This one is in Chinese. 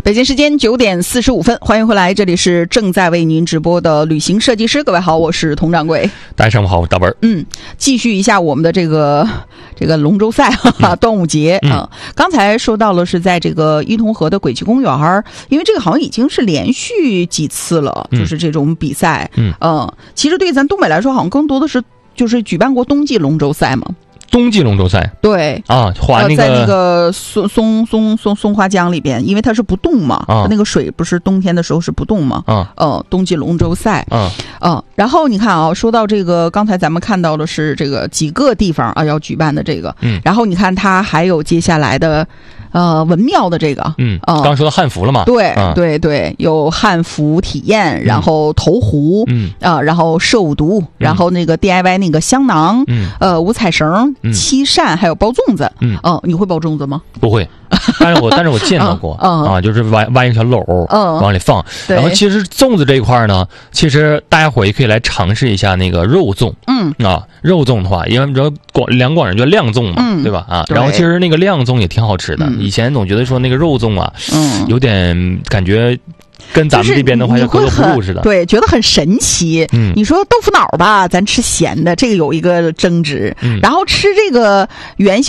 北京时间9点45分，欢迎回来，这里是正在为您直播的旅行设计师。各位好，我是佟掌柜。 大家上午好，我是大本。 继续一下我们的这个龙舟赛端午节啊。刚才说到了是在这个伊通河的鬼泣公园，因为这个好像已经是连续几次了，就是这种比赛。其实对咱东北来说，好像更多的是就是举办过冬季龙舟赛嘛。 冬季龙舟赛，对啊，划在那个松花江里边，因为它是不动嘛，它那个水不是冬天的时候是不动嘛，冬季龙舟赛，然后你看啊，说到这个，刚才咱们看到的是这个几个地方啊要举办的这个，然后你看它还有接下来的。文庙的这个， 刚说到汉服了嘛？ 对，有汉服体验，然后投壶，然后射五毒，然后那个 DIY 那个香囊，五彩绳、七扇，还有包粽子，你会包粽子吗？ 不会，但是我见到过就是挖一个小篓，往里放。然后其实粽子这一块呢，其实大家伙也可以来尝试一下那个肉粽，肉粽的话，因为你知道广人叫晾粽嘛，对吧？然后其实那个晾粽也挺好吃的。以前总觉得说那个肉粽啊，有点感觉跟咱们这边的话要格格不入似的， 对，觉得很神奇。你说豆腐脑吧，咱吃咸的，这个有一个争执，然后吃这个元宵